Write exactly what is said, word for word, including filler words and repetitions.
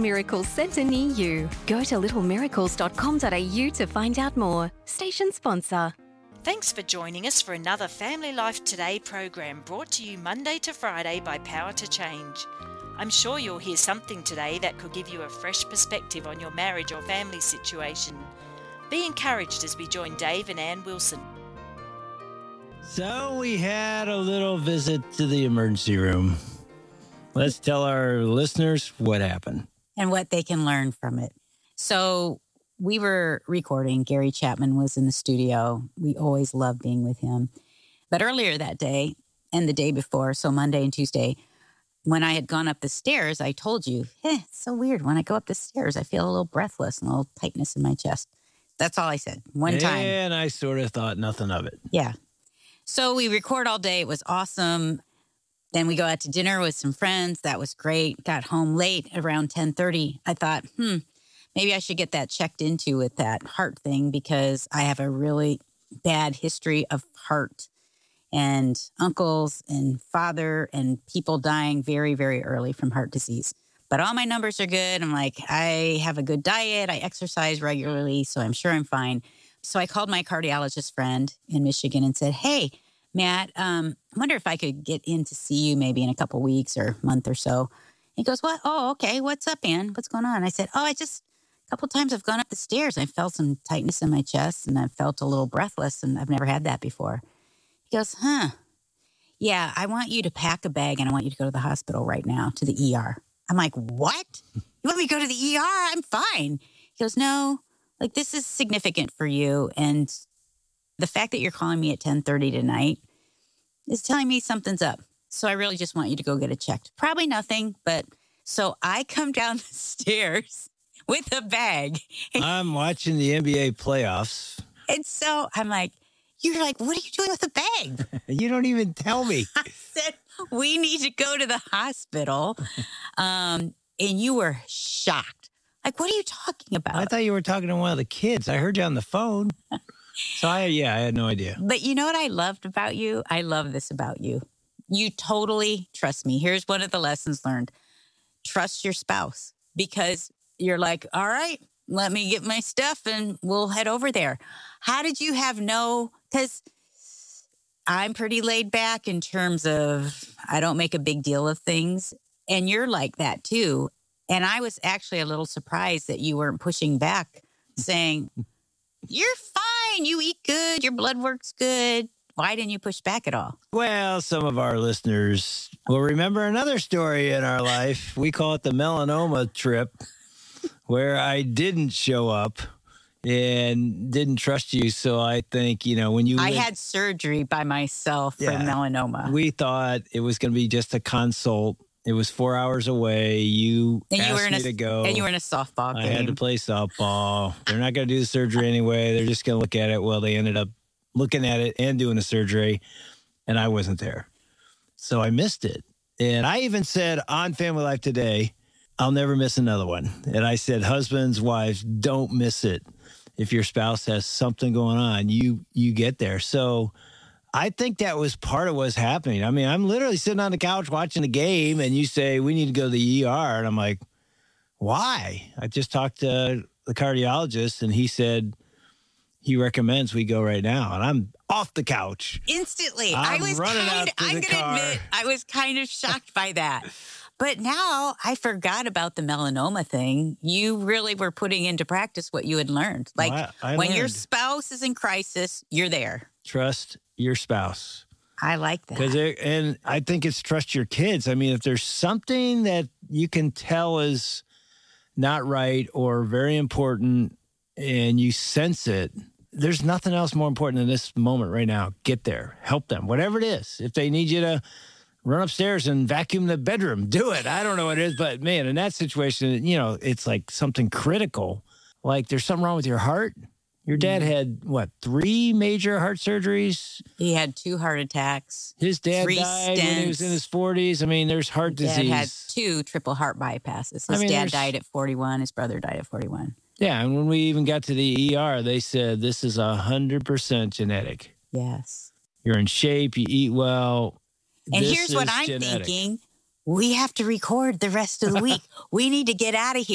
Miracles centre near you. Go to little miracles dot com dot a u to find out more. Station sponsor. Thanks for joining us for another Family Life Today program brought to you Monday to Friday by Power to Change. I'm sure you'll hear something today that could give you a fresh perspective on your marriage or family situation. Be encouraged as we join Dave and Ann Wilson. So we had a little visit to the emergency room. Let's tell our listeners what happened. And what they can learn from it. So we were recording. Gary Chapman was in the studio. We always love being with him. But earlier that day and the day before, so Monday and Tuesday, when I had gone up the stairs, I told you, eh, it's so weird. When I go up the stairs, I feel a little breathless and a little tightness in my chest. That's all I said. One time. And I sort of thought nothing of it. Yeah. So we record all day. It was awesome. Then we go out to dinner with some friends. That was great. Got home late around ten thirty. I thought, hmm, maybe I should get that checked into with that heart thing because I have a really bad history of heart and uncles and father and people dying very, very early from heart disease. But all my numbers are good. I'm like, I have a good diet. I exercise regularly, so I'm sure I'm fine. So I called my cardiologist friend in Michigan and said, hey, Matt, um, I wonder if I could get in to see you maybe in a couple weeks or month or so. He goes, what? Oh, okay. What's up, Ann? What's going on? I said, oh, I just, a couple times I've gone up the stairs. I felt some tightness in my chest and I felt a little breathless and I've never had that before. He goes, huh? Yeah, I want you to pack a bag and I want you to go to the hospital right now, to the E R. I'm like, what? You want me to go to the E R? I'm fine. He goes, no. Like, this is significant for you. And the fact that you're calling me at ten thirty tonight is telling me something's up. So I really just want you to go get it checked. Probably nothing, but so I come down the stairs with a bag. I'm watching the N B A playoffs. And so I'm like, you're like, what are you doing with a bag? You don't even tell me. I said, we need to go to the hospital. Um, and you were shocked. Like, what are you talking about? I thought you were talking to one of the kids. I heard you on the phone. So, I yeah, I had no idea. But you know what I loved about you? I love this about you. You totally trust me. Here's one of the lessons learned. Trust your spouse because you're like, all right, let me get my stuff and we'll head over there. How did you have no, because I'm pretty laid back in terms of I don't make a big deal of things. And you're like that too. And I was actually a little surprised that you weren't pushing back saying, you're fine. You eat good. Your blood work's good. Why didn't you push back at all? Well, some of our listeners will remember another story in our life. We call it the melanoma trip, where I didn't show up and didn't trust you. So I think, you know, when you... I lived, had surgery by myself yeah, for melanoma. We thought it was going to be just a consult. It was four hours away. You and asked you were in me a, to go. And you were in a softball game. I had to play softball. They're not going to do the surgery anyway. They're just going to look at it. Well, they ended up looking at it and doing the surgery, and I wasn't there. So I missed it. And I even said on Family Life Today, I'll never miss another one. And I said, husbands, wives, don't miss it. If your spouse has something going on, you you get there. So I think that was part of what's happening. I mean, I'm literally sitting on the couch watching the game, and you say, we need to go to the E R. And I'm like, why? I just talked to the cardiologist, and he said he recommends we go right now. And I'm off the couch. Instantly. I'm I was running kind out to I'm the going to car. admit, I was kind of shocked by that. But now I forgot about the melanoma thing. You really were putting into practice what you had learned. Like Well, I- I when your learned. spouse is in crisis, you're there. Trust your spouse. I like that. Because and I think it's trust your kids. I mean, if there's something that you can tell is not right or very important and you sense it, there's nothing else more important than this moment right now. Get there. Help them. Whatever it is. If they need you to run upstairs and vacuum the bedroom, do it. I don't know what it is, but man, in that situation, you know, it's like something critical. Like there's something wrong with your heart. Your dad had, what, three major heart surgeries? He had two heart attacks. His dad three died when he was in his forties. I mean, there's heart Dad disease. had two triple heart bypasses. His I mean, dad there's- died at forty-one. His brother died at forty-one. Yeah, and when we even got to the E R, they said this is one hundred percent genetic. Yes. You're in shape, you eat well. And This here's what is I'm genetic. thinking. We have to record the rest of the week. We need to get out of here.